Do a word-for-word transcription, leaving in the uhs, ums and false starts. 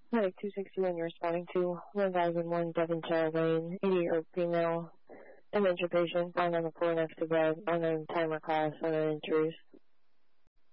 Medic two sixty-one, you're responding to one thousand one Devonshire Lane, eighty-year-old female, dementia patient, found on the floor next to bed, unknown timer class, unknown injuries.